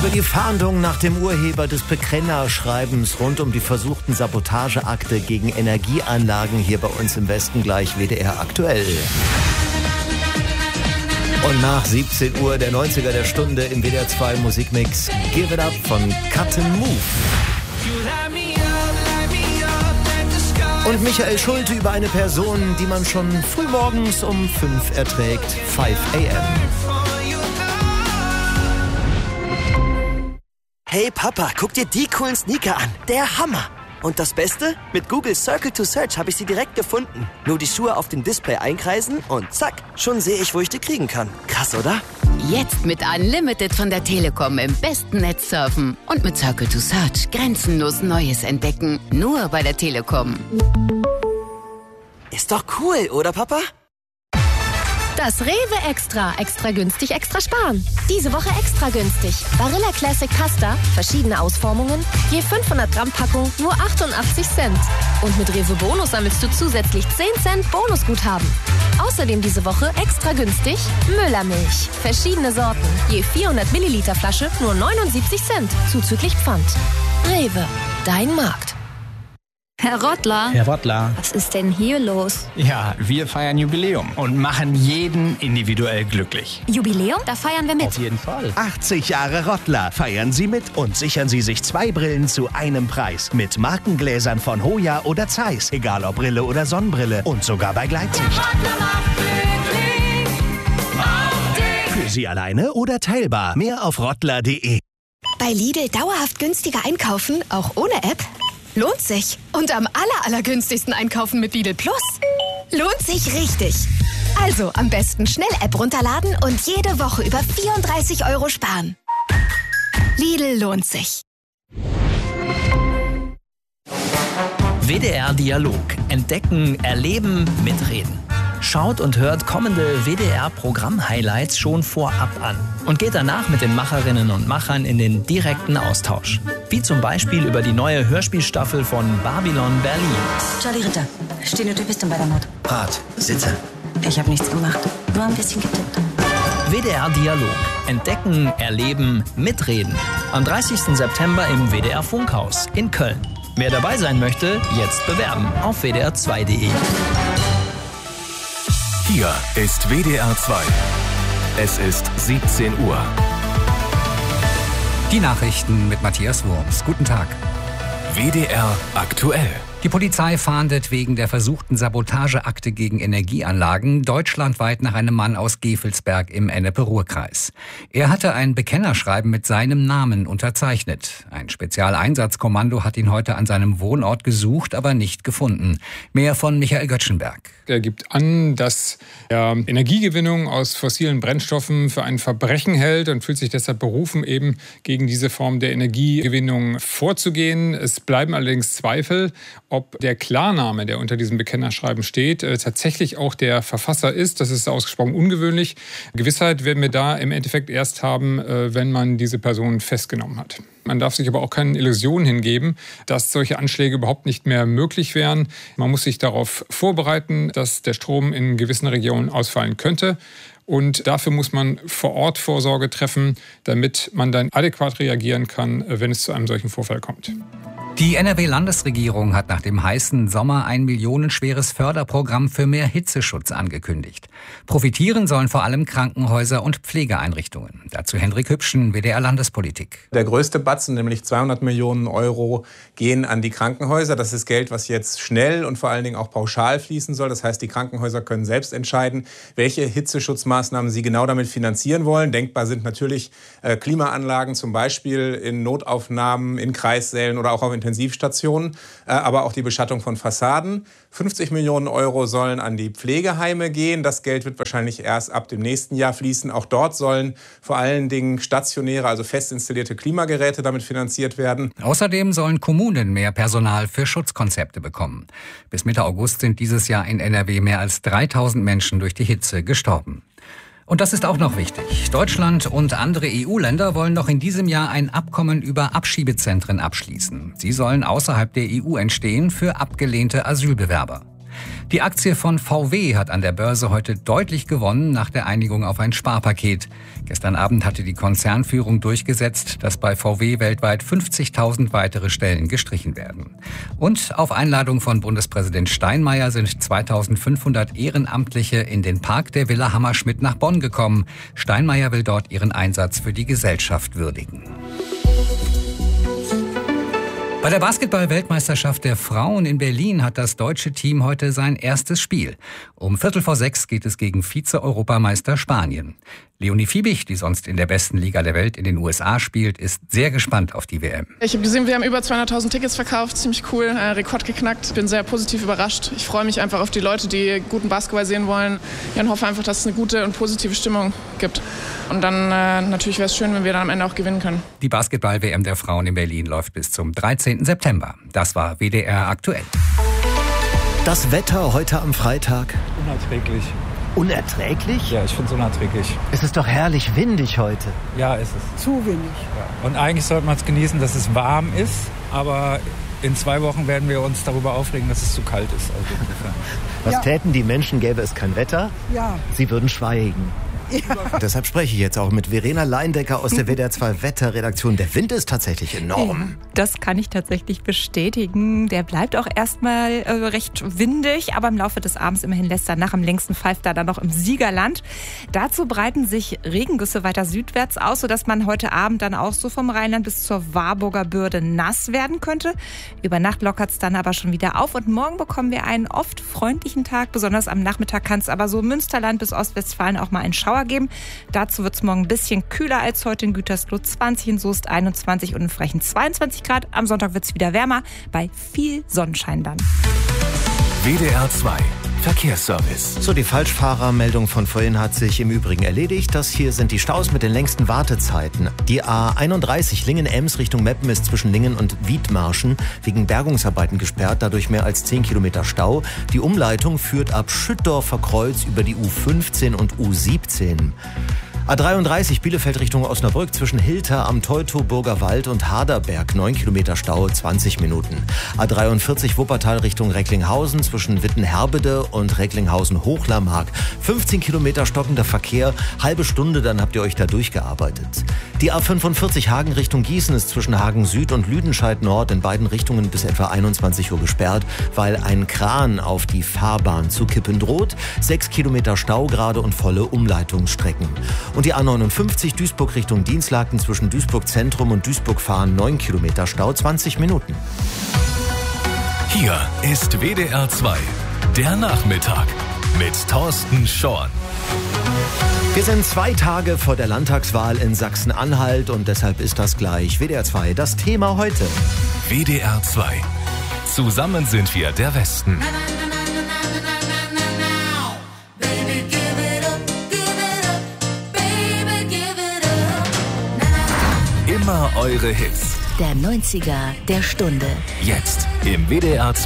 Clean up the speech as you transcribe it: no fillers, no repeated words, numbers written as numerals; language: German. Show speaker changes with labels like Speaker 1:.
Speaker 1: Über die Fahndung nach dem Urheber des Bekennerschreibens rund um die versuchten Sabotageakte gegen Energieanlagen hier bei uns im Westen gleich WDR aktuell. Und nach 17 Uhr der 90er der Stunde im WDR 2 Musikmix Give It Up von Cut & Move. Und Michael Schulte über eine Person, die man schon frühmorgens um 5 erträgt, 5 a.m.
Speaker 2: Hey Papa, guck dir die coolen Sneaker an. Der Hammer. Und das Beste? Mit Google Circle to Search habe ich sie direkt gefunden. Nur die Schuhe auf dem Display einkreisen und zack, schon sehe ich, wo ich die kriegen kann. Krass, oder?
Speaker 3: Jetzt mit Unlimited von der Telekom im besten Netz surfen. Und mit Circle to Search grenzenlos Neues entdecken. Nur bei der Telekom.
Speaker 2: Ist doch cool, oder Papa?
Speaker 4: Das Rewe Extra. Extra günstig, extra sparen. Diese Woche extra günstig. Barilla Classic Pasta, verschiedene Ausformungen, je 500 Gramm Packung, nur 88 Cent. Und mit Rewe Bonus sammelst du zusätzlich 10 Cent Bonusguthaben. Außerdem diese Woche extra günstig Müllermilch. Verschiedene Sorten, je 400 Milliliter Flasche, nur 79 Cent, zuzüglich Pfand. Rewe, dein Markt.
Speaker 5: Herr Rottler.
Speaker 6: Herr Rottler.
Speaker 5: Was ist denn hier los?
Speaker 6: Ja, wir feiern Jubiläum und machen jeden individuell glücklich.
Speaker 5: Jubiläum? Da feiern wir mit.
Speaker 6: Auf jeden Fall.
Speaker 7: 80 Jahre Rottler. Feiern Sie mit und sichern Sie sich 2 Brillen zu einem Preis. Mit Markengläsern von Hoya oder Zeiss. Egal ob Brille oder Sonnenbrille. Und sogar bei Gleitsicht. Für Sie alleine oder teilbar. Mehr auf rottler.de.
Speaker 4: Bei Lidl dauerhaft günstiger einkaufen, auch ohne App? Lohnt sich. Und am allergünstigsten einkaufen mit Lidl Plus. Lohnt sich richtig. Also am besten schnell App runterladen und jede Woche über 34 € sparen. Lidl lohnt sich.
Speaker 8: WDR Dialog. Entdecken, erleben, mitreden. Schaut und hört kommende WDR-Programm-Highlights schon vorab an und geht danach mit den Macherinnen und Machern in den direkten Austausch. Wie zum Beispiel über die neue Hörspielstaffel von Babylon Berlin.
Speaker 9: Charlie Ritter, Stenotypistin bei der Mord.
Speaker 8: Rat, Sitze.
Speaker 9: Ich habe nichts gemacht, nur ein bisschen getippt.
Speaker 8: WDR Dialog. Entdecken, erleben, mitreden. Am 30. September im WDR Funkhaus in Köln. Wer dabei sein möchte, jetzt bewerben auf wdr2.de.
Speaker 10: Hier ist WDR 2. Es ist 17 Uhr.
Speaker 11: Die Nachrichten mit Matthias Wurms. Guten Tag.
Speaker 10: WDR aktuell.
Speaker 11: Die Polizei fahndet wegen der versuchten Sabotageakte gegen Energieanlagen deutschlandweit nach einem Mann aus Gevelsberg im Ennepe-Ruhr-Kreis. Er hatte ein Bekennerschreiben mit seinem Namen unterzeichnet. Ein Spezialeinsatzkommando hat ihn heute an seinem Wohnort gesucht, aber nicht gefunden. Mehr von Michael Göttschenberg.
Speaker 12: Er gibt an, dass er Energiegewinnung aus fossilen Brennstoffen für ein Verbrechen hält und fühlt sich deshalb berufen, eben gegen diese Form der Energiegewinnung vorzugehen. Es bleiben allerdings Zweifel, ob der Klarname, der unter diesem Bekennerschreiben steht, tatsächlich auch der Verfasser ist. Das ist ausgesprochen ungewöhnlich. Gewissheit werden wir da im Endeffekt erst haben, wenn man diese Person festgenommen hat. Man darf sich aber auch keine Illusionen hingeben, dass solche Anschläge überhaupt nicht mehr möglich wären. Man muss sich darauf vorbereiten, dass der Strom in gewissen Regionen ausfallen könnte. Und dafür muss man vor Ort Vorsorge treffen, damit man dann adäquat reagieren kann, wenn es zu einem solchen Vorfall kommt.
Speaker 11: Die NRW-Landesregierung hat nach dem heißen Sommer ein millionenschweres Förderprogramm für mehr Hitzeschutz angekündigt. Profitieren sollen vor allem Krankenhäuser und Pflegeeinrichtungen. Dazu Hendrik Hübschen, WDR Landespolitik.
Speaker 13: Der größte Batzen, nämlich 200 Millionen €, gehen an die Krankenhäuser. Das ist Geld, was jetzt schnell und vor allen Dingen auch pauschal fließen soll. Das heißt, die Krankenhäuser können selbst entscheiden, welche Hitzeschutzmaßnahmen sie genau damit finanzieren wollen. Denkbar sind natürlich Klimaanlagen, zum Beispiel in Notaufnahmen, in Kreissälen oder auch auf Intensivstationen, aber auch die Beschattung von Fassaden. 50 Millionen € sollen an die Pflegeheime gehen. Das Geld wird wahrscheinlich erst ab dem nächsten Jahr fließen. Auch dort sollen vor allen Dingen stationäre, also fest installierte Klimageräte damit finanziert werden.
Speaker 11: Außerdem sollen Kommunen mehr Personal für Schutzkonzepte bekommen. Bis Mitte August sind dieses Jahr in NRW mehr als 3000 Menschen durch die Hitze gestorben. Und das ist auch noch wichtig. Deutschland und andere EU-Länder wollen noch in diesem Jahr ein Abkommen über Abschiebezentren abschließen. Sie sollen außerhalb der EU entstehen für abgelehnte Asylbewerber. Die Aktie von VW hat an der Börse heute deutlich gewonnen nach der Einigung auf ein Sparpaket. Gestern Abend hatte die Konzernführung durchgesetzt, dass bei VW weltweit 50.000 weitere Stellen gestrichen werden. Und auf Einladung von Bundespräsident Steinmeier sind 2.500 Ehrenamtliche in den Park der Villa Hammerschmidt nach Bonn gekommen. Steinmeier will dort ihren Einsatz für die Gesellschaft würdigen. Bei der Basketball-Weltmeisterschaft der Frauen in Berlin hat das deutsche Team heute sein erstes Spiel. Um 5:45 geht es gegen Vize-Europameister Spanien. Leonie Fiebig, die sonst in der besten Liga der Welt in den USA spielt, ist sehr gespannt auf die WM.
Speaker 14: Ich habe gesehen, wir haben über 200.000 Tickets verkauft, ziemlich cool, Rekord geknackt. Bin sehr positiv überrascht. Ich freue mich einfach auf die Leute, die guten Basketball sehen wollen. Ja, und hoffe einfach, dass es eine gute und positive Stimmung gibt. Und dann natürlich wäre es schön, wenn wir dann am Ende auch gewinnen können.
Speaker 11: Die Basketball-WM der Frauen in Berlin läuft bis zum 13. September. Das war WDR aktuell.
Speaker 1: Das Wetter heute am Freitag?
Speaker 15: Unerträglich.
Speaker 1: Unerträglich?
Speaker 15: Ja, ich finde es unerträglich.
Speaker 1: Es ist doch herrlich windig heute.
Speaker 15: Ja, ist es.
Speaker 16: Zu wenig.
Speaker 15: Ja. Und eigentlich sollte man es genießen, dass es warm ist, aber in 2 Wochen werden wir uns darüber aufregen, dass es zu kalt ist. Also
Speaker 1: was täten die Menschen, gäbe es kein Wetter?
Speaker 16: Ja.
Speaker 1: Sie würden schweigen. Ja. Deshalb spreche ich jetzt auch mit Verena Leindecker aus der WDR 2 Wetterredaktion. Der Wind ist tatsächlich enorm.
Speaker 17: Das kann ich tatsächlich bestätigen. Der bleibt auch erstmal recht windig, aber im Laufe des Abends immerhin lässt er nach. Am längsten pfeift er dann noch im Siegerland. Dazu breiten sich Regengüsse weiter südwärts aus, sodass man heute Abend dann auch so vom Rheinland bis zur Warburger Bürde nass werden könnte. Über Nacht lockert es dann aber schon wieder auf und morgen bekommen wir einen oft freundlichen Tag. Besonders am Nachmittag kann es aber so Münsterland bis Ostwestfalen auch mal einen Schauer geben. Dazu wird es morgen ein bisschen kühler als heute in Gütersloh 20, in Soest 21 und in Frechen 22 Grad. Am Sonntag wird es wieder wärmer, bei viel Sonnenschein dann.
Speaker 10: WDR 2 Verkehrsservice.
Speaker 1: So, die Falschfahrermeldung von vorhin hat sich im Übrigen erledigt. Das hier sind die Staus mit den längsten Wartezeiten. Die A31 Lingen-Ems Richtung Meppen ist zwischen Lingen und Wiedmarschen wegen Bergungsarbeiten gesperrt, dadurch mehr als 10 Kilometer Stau. Die Umleitung führt ab Schüttdorfer Kreuz über die U15 und U17. A33 Bielefeld Richtung Osnabrück zwischen Hilter am Teutoburger Wald und Haderberg 9 Kilometer Stau, 20 Minuten. A43 Wuppertal Richtung Recklinghausen zwischen Wittenherbede und Recklinghausen-Hochlammark 15 Kilometer stockender Verkehr, halbe Stunde, dann habt ihr euch da durchgearbeitet. Die A45 Hagen Richtung Gießen ist zwischen Hagen Süd und Lüdenscheid Nord in beiden Richtungen bis etwa 21 Uhr gesperrt, weil ein Kran auf die Fahrbahn zu kippen droht. 6 Kilometer Stau gerade und volle Umleitungsstrecken. Und die A59 Duisburg Richtung Dienstlaken zwischen Duisburg Zentrum und Duisburg Fahren 9 Kilometer Stau, 20 Minuten.
Speaker 10: Hier ist WDR 2, der Nachmittag mit Thorsten Schorn.
Speaker 1: Wir sind 2 Tage vor der Landtagswahl in Sachsen-Anhalt und deshalb ist das gleich WDR 2 das Thema heute.
Speaker 10: WDR 2. Zusammen sind wir der Westen. Immer eure Hits.
Speaker 18: Der 90er der Stunde.
Speaker 10: Jetzt im WDR 2